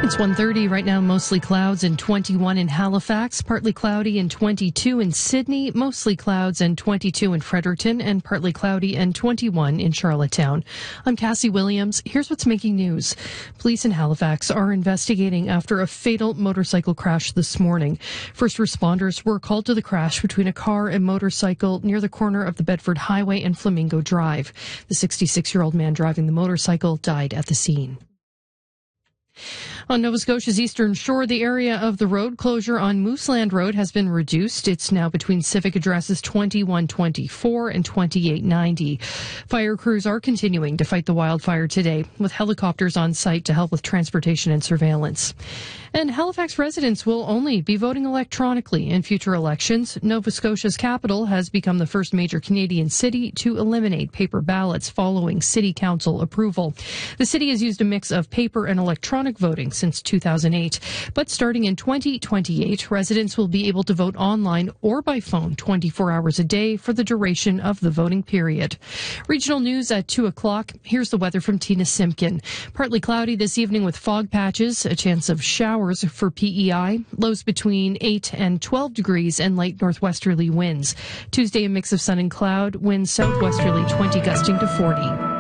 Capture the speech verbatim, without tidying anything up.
It's one thirty right now, mostly clouds and twenty-one in Halifax, partly cloudy and twenty-two in Sydney, mostly clouds and twenty-two in Fredericton, and partly cloudy and twenty-one in Charlottetown. I'm Cassie Williams. Here's what's making news. Police in Halifax are investigating after a fatal motorcycle crash this morning. First responders were called to the crash between a car and motorcycle near the corner of the Bedford Highway and Flamingo Drive. The sixty-six-year-old man driving the motorcycle died at the scene. On Nova Scotia's eastern shore, the area of the road closure on Mooseland Road has been reduced. It's now between civic addresses twenty-one twenty-four and twenty-eight ninety. Fire crews are continuing to fight the wildfire today, with helicopters on site to help with transportation and surveillance. And Halifax residents will only be voting electronically in future elections. Nova Scotia's capital has become the first major Canadian city to eliminate paper ballots following city council approval. The city has used a mix of paper and electronic voting since two thousand eight. But starting in twenty twenty-eight, residents will be able to vote online or by phone twenty-four hours a day for the duration of the voting period. Regional news at two o'clock. Here's the weather from Tina Simpkin. Partly cloudy this evening with fog patches, a chance of showers for P E I. Lows between eight and twelve degrees and light northwesterly winds. Tuesday, a mix of sun and cloud. Winds southwesterly twenty, gusting to forty.